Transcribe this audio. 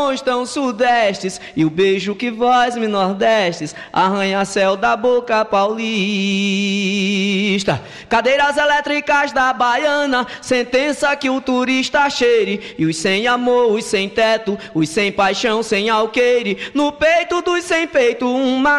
bons tão sudestes, e o beijo que vós me nordestes, arranha-céu da boca paulista. Cadeiras elétricas da Baiana, sentença que o turista cheire, e os sem amor, os sem teto, os sem paixão, sem alqueire, no peito dos sem peito uma